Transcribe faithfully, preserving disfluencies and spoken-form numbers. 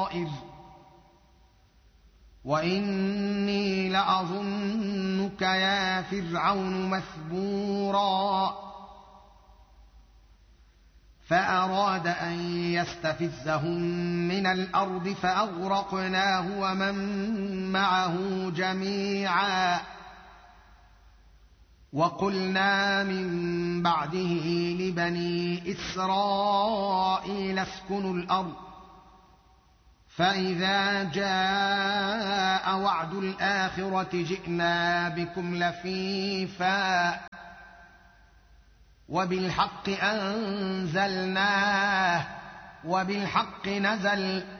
السرائر وإني لأظنك يا فرعون مثبورا فأراد أن يستفزهم من الأرض فأغرقناه ومن معه جميعا وقلنا من بعده لبني إسرائيل اسكنوا الأرض فإذا جاء وعد الآخرة جئنا بكم لفيفا وبالحق أنزلناه وبالحق نزل